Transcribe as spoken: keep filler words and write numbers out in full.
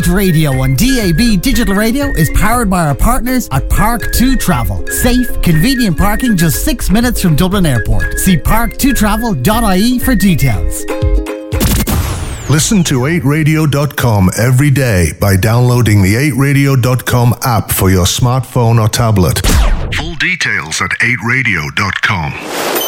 eight Radio on D A B Digital Radio is powered by our partners at Park two Travel. Safe, convenient parking just six minutes from Dublin Airport. See park two travel dot I E for details. Listen to eight radio dot com every day by downloading the eight radio dot com app for your smartphone or tablet. Full details at eight radio dot com.